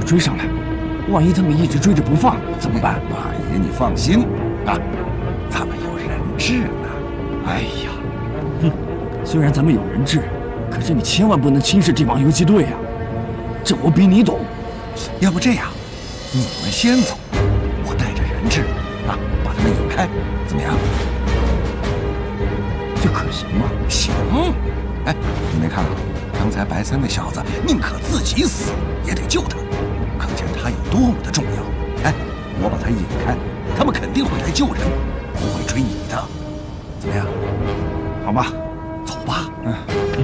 追上来，万一他们一直追着不放怎么办？ 马爷，你放心啊，咱们有人质呢。 哎呀，哼，虽然咱们有人质，可是你千万不能轻视这帮游击队呀。这我比你懂。 要不这样，你们先走，我带着人质啊，把他们引开，怎么样？ 这可行吗？ 行。哎，你没看啊？刚才白三那小子宁可自己死也得救他，可见他有多么的重要。哎，我把他引开，他们肯定会来救人，不会追你的。怎么样？ 好吧， 走吧。